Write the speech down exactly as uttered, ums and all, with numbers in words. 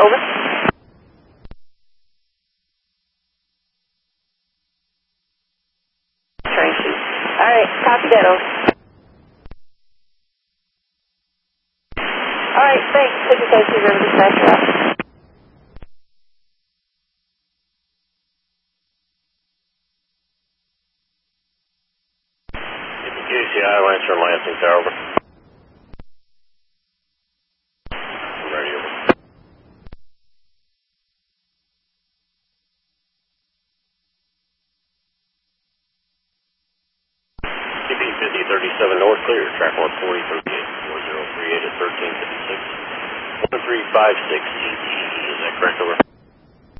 Over. Tracy. Alright, copy that, over. Alright, thanks. Take your Casey River dispatcher out. Q C I, Lancer, Lansing Tower, over. Ready, over. C B fifty thirty-seven North, clear, track one forty thirty-eight, four zero three eight at thirteen fifty-six, one three five six T T E, is that correct, over?